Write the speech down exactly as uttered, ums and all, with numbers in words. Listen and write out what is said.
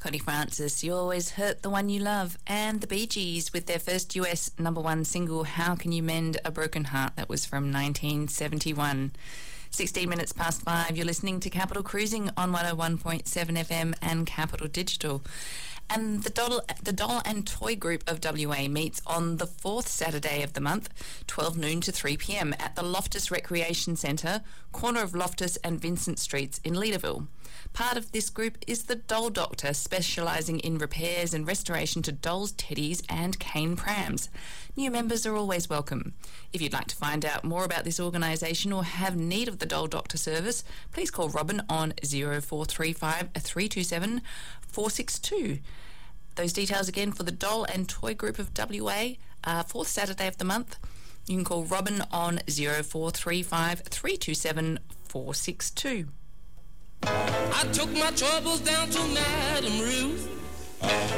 Connie Francis, You Always Hurt the One You Love, and the Bee Gees with their first U S number one single, How Can You Mend a Broken Heart? That was from nineteen seventy-one. sixteen minutes past five, you're listening to Capital Cruising on one oh one point seven F M and Capital Digital. And the doll, the doll and toy group of W A meets on the fourth Saturday of the month, twelve noon to three p m at the Loftus Recreation Centre, corner of Loftus and Vincent Streets in Leederville. Part of this group is the Doll Doctor, specialising in repairs and restoration to dolls, teddies and cane prams. New members are always welcome. If you'd like to find out more about this organisation or have need of the Doll Doctor service, please call Robin on zero four three five, three two seven, four six two. Those details again for the Doll and Toy Group of W A, uh, fourth Saturday of the month. You can call Robin on zero four three five, three two seven, four six two. I took my troubles down to Madame Rue.